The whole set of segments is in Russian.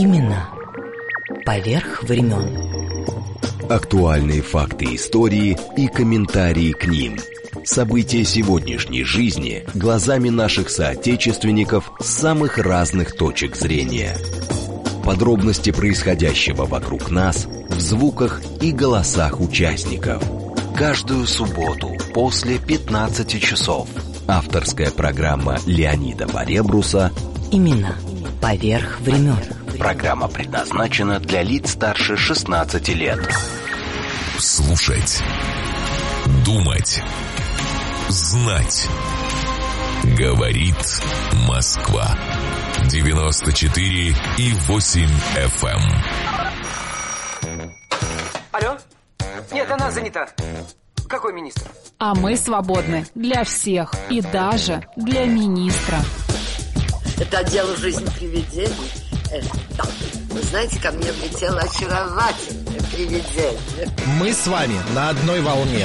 Имена поверх времен. Актуальные факты истории и комментарии к ним. События сегодняшней жизни глазами наших соотечественников с самых разных точек зрения. Подробности происходящего вокруг нас в звуках и голосах участников. Каждую субботу после 15 часов. Авторская программа Леонида Баребруса Имена поверх времен. Программа предназначена для лиц старше 16 лет. Слушать, думать, знать. Говорит Москва. 94,8 FM. Алло? Нет, она занята. Какой министр? А мы свободны для всех и даже для министра. Это дело жизни привидений. Да. Вы знаете, ко мне влетело очаровательное привидение. Мы с вами на одной волне.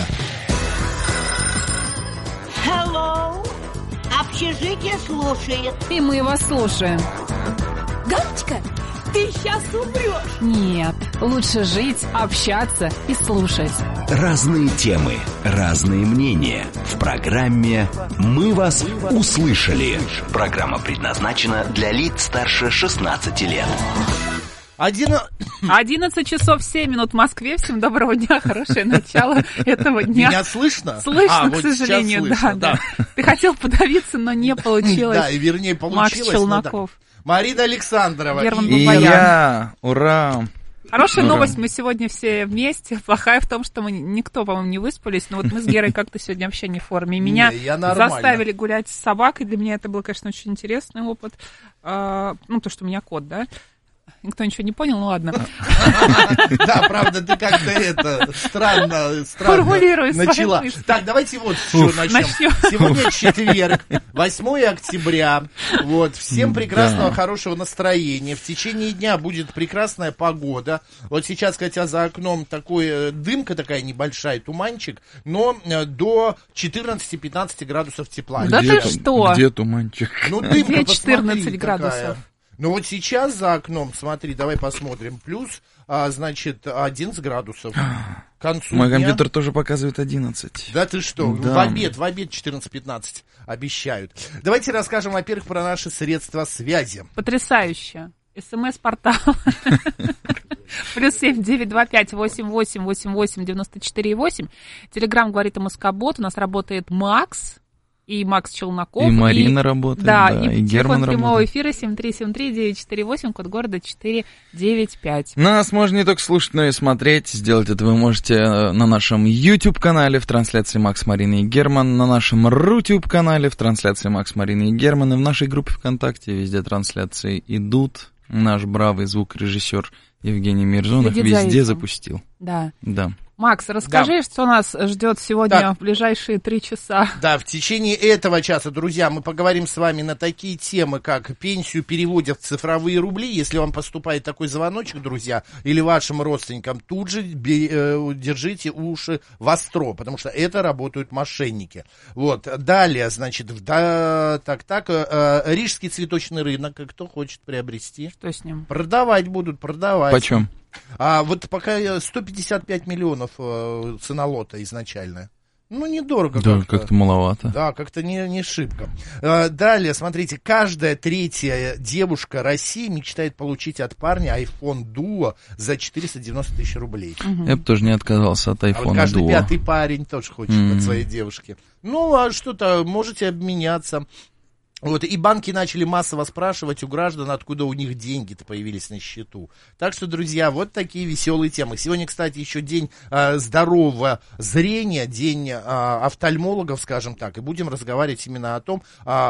Hello. Общежитие слушает. И мы вас слушаем. Галочка, ты сейчас умрешь. Нет, лучше жить, общаться и слушать. Разные темы, разные мнения. В программе «Мы вас услышали». Программа предназначена для лиц старше 16 лет. 11 часов 7 минут в Москве. Всем доброго дня, хорошее начало этого дня. Меня слышно? Слышно, к вот сожалению, слышно, да. Ты хотел подавиться, но не получилось. Да, и вернее получилось. Макс Челноков. Марина Александрова. Герман И Бабаян. я, ура! Хорошая новость, мы сегодня все вместе. Плохая в том, что мы никто, по-моему, не выспались. Но вот мы с Герой как-то сегодня вообще не в форме. И меня заставили гулять с собакой. Для меня это был, конечно, очень интересный опыт. То, что у меня кот, да? Никто ничего не понял, ну ладно. Да, правда, ты как-то странно формулируешь начала. Так, давайте вот что начнем. Сегодня четверг, 8 октября. Вот, всем прекрасного, хорошего настроения. В течение дня будет прекрасная погода. Вот сейчас, хотя за окном дымка такая небольшая, туманчик, но до 14-15 градусов тепла. Да ты что? Где туманчик? Ну, дымка, где 14 градусов? Какая. Ну вот сейчас за окном, смотри, давай посмотрим, плюс, 11 градусов к концу Мой дня. компьютер тоже показывает 11. Да ты что, Да. в обед 14-15 обещают. Давайте расскажем, во-первых, про наши средства связи. Потрясающе. СМС-портал. +7 925 88 88 94,8. Телеграм говорит о Москобот. У нас работает Макс. И Макс Челноков. И Марина работает, да, и и Герман телефон прямого работает. эфира 7373948, код города 495. Нас можно не только слушать, но и смотреть. Сделать это вы можете на нашем YouTube-канале в трансляции Макс, Марина и Герман, на нашем Рутюб-канале в трансляции Макс, Марина и Герман, и в нашей группе ВКонтакте везде трансляции идут. Наш бравый звукорежиссер Евгений Мирзонов Следит за везде этим. запустил. Да. Да. Макс, расскажи, что нас ждет сегодня в ближайшие 3 часа. Да, в течение этого часа, друзья, мы поговорим с вами на такие темы, как пенсию переводят в цифровые рубли. Если вам поступает такой звоночек, друзья, или вашим родственникам, тут же держите уши востро, потому что это работают мошенники. Вот, далее, значит, рижский цветочный рынок, кто хочет приобрести? Что с ним? Продавать будут, продавать. Почем? Вот пока 155 миллионов цена лота изначально. Ну, недорого Да, как-то. как-то маловато. Да, как-то не шибко. Далее, смотрите, каждая третья девушка России мечтает получить от парня iPhone Duo за 490 тысяч рублей. Я бы тоже не отказался от А вот айфона каждый Duo. пятый парень тоже хочет от своей девушки. Ну, а что-то, можете обменяться. Вот, и банки начали массово спрашивать у граждан, откуда у них деньги-то появились на счету. Так что, друзья, вот такие веселые темы. Сегодня, кстати, еще день здорового зрения, день офтальмологов, скажем так. И будем разговаривать именно о том,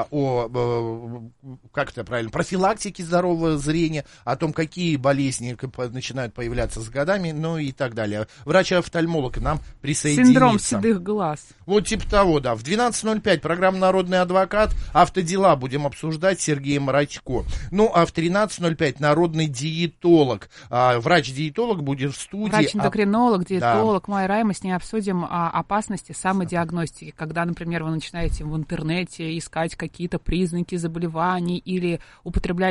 как это правильно, профилактике здорового зрения, о том, какие болезни начинают появляться с годами, ну и так далее. Врач-офтальмолог к нам присоединится. Синдром седых глаз. Вот типа того, да. В 12:05 программа «Народный адвокат», автодела будем обсуждать с Сергеем Радько. Ну, а в 13:05 народный диетолог, врач-диетолог будет в студии. Врач-эндокринолог, диетолог, да. Майя Рай, мы с ней обсудим опасности самодиагностики. Когда, например, вы начинаете в интернете искать какие-то признаки заболеваний или употреблять